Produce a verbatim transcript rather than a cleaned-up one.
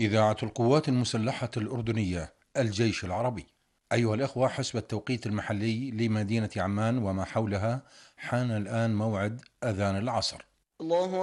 إذاعة القوات المسلحة الأردنية، الجيش العربي. أيها الأخوة، حسب التوقيت المحلي لمدينة عمان وما حولها، حان الآن موعد أذان العصر. الله